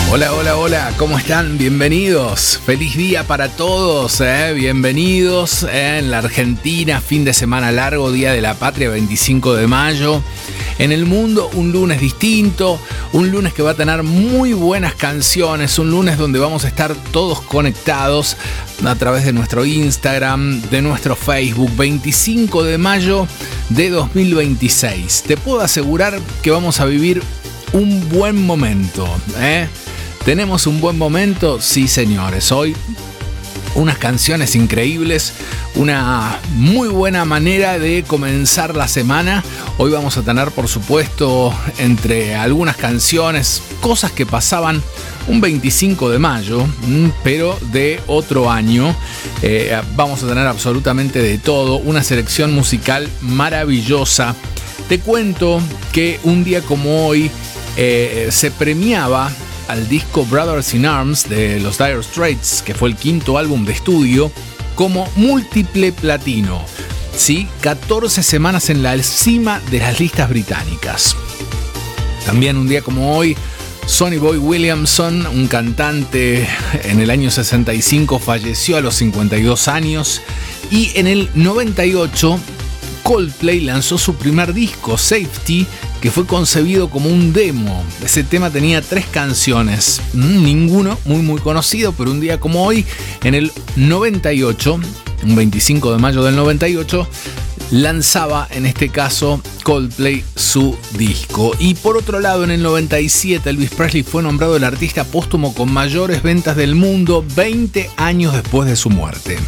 Hola, hola, hola, ¿cómo están? Bienvenidos. Feliz día para todos, bienvenidos en la Argentina, fin de semana largo, Día de la Patria, 25 de mayo. En el mundo, un lunes distinto, un lunes que va a tener muy buenas canciones, un lunes donde vamos a estar todos conectados a través de nuestro Instagram, de nuestro Facebook, 25 de mayo de 2026. Te puedo asegurar que vamos a vivir un buen momento, ¿Tenemos un buen momento? Sí, señores. Hoy unas canciones increíbles, una muy buena manera de comenzar la semana. Hoy vamos a tener, por supuesto, entre algunas canciones, cosas que pasaban un 25 de mayo, pero de otro año. Vamos a tener absolutamente de todo, una selección musical maravillosa. Te cuento que un día como hoy se premiaba al disco Brothers in Arms de los Dire Straits, que fue el quinto álbum de estudio, como múltiple platino. ¿Sí? 14 semanas en la cima de las listas británicas. También un día como hoy, Sonny Boy Williamson, un cantante, en el año 65 falleció a los 52 años. Y en el 98, Coldplay lanzó su primer disco, Safety, que fue concebido como un demo. Ese tema tenía 3 canciones, ninguno muy conocido, pero un día como hoy, en el 98, un 25 de mayo del 98, lanzaba en este caso Coldplay su disco. Y por otro lado, en el 97, Elvis Presley fue nombrado el artista póstumo con mayores ventas del mundo 20 años después de su muerte.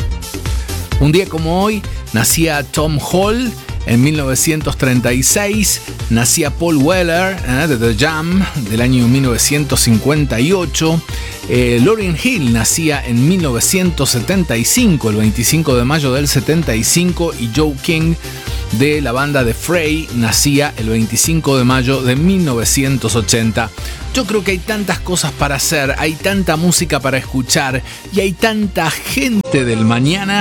Un día como hoy, nacía Tom Hall. En 1936 nacía Paul Weller de The Jam, del año 1958. Lauryn Hill nacía en 1975, el 25 de mayo del 75. Y Joe King, de la banda The Fray, nacía el 25 de mayo de 1980. Yo creo que hay tantas cosas para hacer, hay tanta música para escuchar y hay tanta gente del mañana